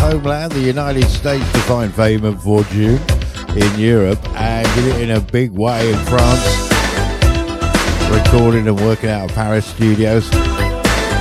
homeland, the United States, to find fame and fortune in Europe, and did it in a big way in France, recording and working out of Paris studios.